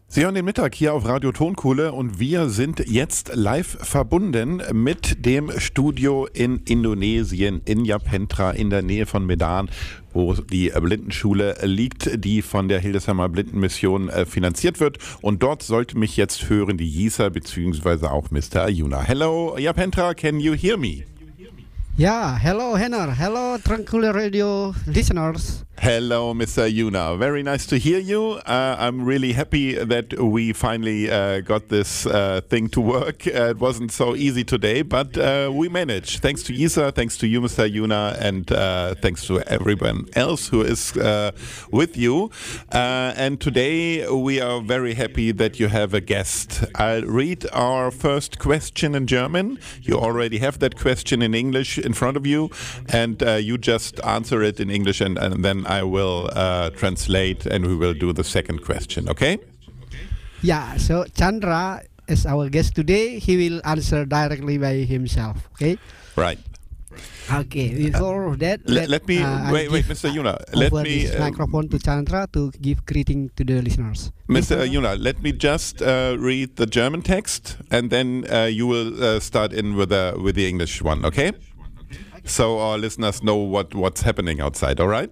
Sie hören den Mittag hier auf Radio Tonkohle und wir sind jetzt live verbunden mit dem Studio in Indonesien, in Japentra, in der Nähe von Medan, wo die Blindenschule liegt, die von der Hildesheimer Blindenmission finanziert wird. Und dort sollte mich jetzt hören die Yisa bzw. auch Mr. Ayuna. Hello, Japentra, can you hear me? Yeah, hello Henner, hello Tranquil Radio listeners. Hello, Mr. Ayuna. Very nice to hear you. I'm really happy that we finally got this thing to work. It wasn't so easy today, but we managed. Thanks to Yisa, thanks to you, Mr. Ayuna, and thanks to everyone else who is with you. And today we are very happy that you have a guest. I'll read our first question in German. You already have that question in English in front of you, and you just answer it in English, and then I will translate and we will do the second question, okay? Yeah, so Chandra is our guest today. He will answer directly by himself, okay? Right. Okay, before that, let me wait, Mr. Ayuna. Let me microphone to Chandra to give greeting to the listeners. Mr. Ayuna, let me just read the German text, and then you will start in with the English one, okay? So our listeners know what's happening outside, all right?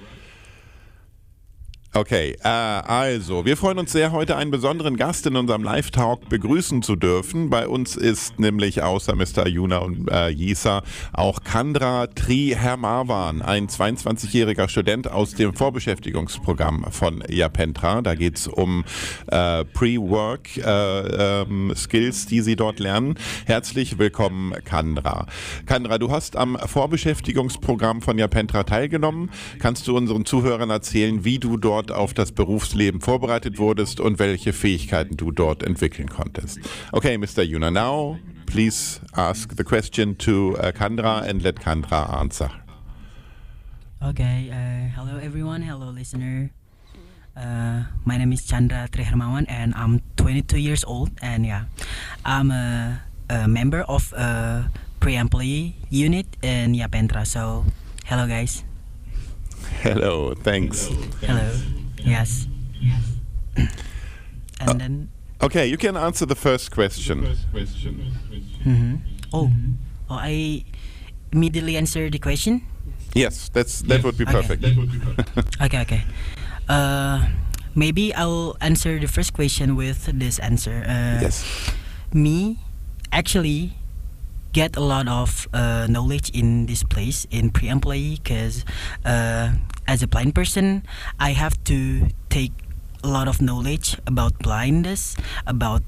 Okay, also, wir freuen uns sehr, heute einen besonderen Gast in unserem Live-Talk begrüßen zu dürfen. Bei uns ist nämlich außer Mr. Ayuna und Yisa auch Chandra Trihermawan, ein 22-jähriger Student aus dem Vorbeschäftigungsprogramm von Japentra. Da geht es um Pre-Work Skills, die Sie dort lernen. Herzlich willkommen, Chandra. Chandra, du hast am Vorbeschäftigungsprogramm von Japentra teilgenommen. Kannst du unseren Zuhörern erzählen, wie du dort auf das Berufsleben vorbereitet wurdest und welche Fähigkeiten du dort entwickeln konntest. Okay, Mr. Ayuna, now please ask the question to Chandra and let Chandra answer. Okay, hello everyone, hello listener. My name is Chandra Trihermawan and I'm 22 years old, and yeah, I'm a member of a pre-employee unit in Japentra. So, hello guys. Hello, thanks. Hello. Yes. And then. Okay, you can answer the first question. Mm-hmm. Oh, I immediately answer the question. Yes, that would be perfect. Okay. Maybe I'll answer the first question with this answer. Yes. Me, actually, get a lot of knowledge in this place in pre-employee, because as a blind person I have to take a lot of knowledge about blindness, about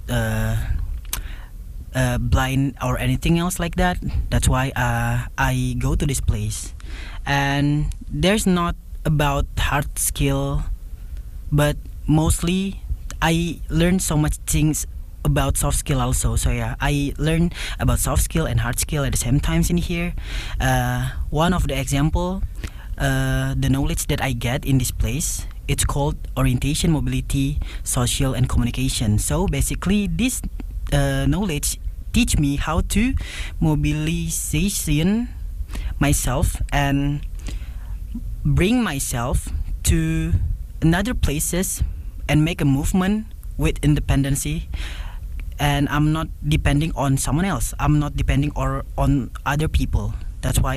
blind or anything else like that. That's why I go to this place, and there's not about hard skill, but mostly I learn so much things about soft skill also. So yeah, I learn about soft skill and hard skill at the same times in here. One of the example, the knowledge that I get in this place, it's called orientation, mobility, social and communication. So basically this knowledge teach me how to mobilization myself and bring myself to another places and make a movement with independency. And I'm not depending on someone else. I'm not depending on other people. That's why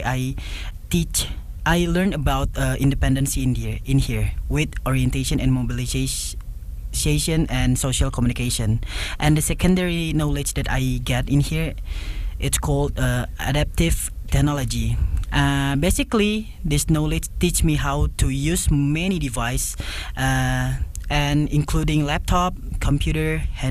I learn about independency in here with orientation and mobilization and social communication. And the secondary knowledge that I get in here, it's called adaptive technology. Basically, this knowledge teach me how to use many devices, and including laptop, computer,